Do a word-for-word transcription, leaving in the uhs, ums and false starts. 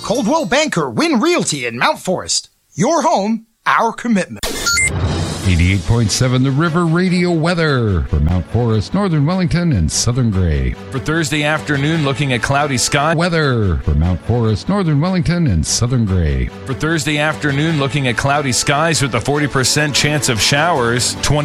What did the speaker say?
Coldwell Banker Win Realty in Mount Forest. Your home, our commitment. eighty-eight point seven The River Radio weather for Mount Forest, Northern Wellington, and Southern Gray. For Thursday afternoon, looking at cloudy skies. Weather for Mount Forest, Northern Wellington, and Southern Gray. For Thursday afternoon, looking at cloudy skies with a forty percent chance of showers. twenty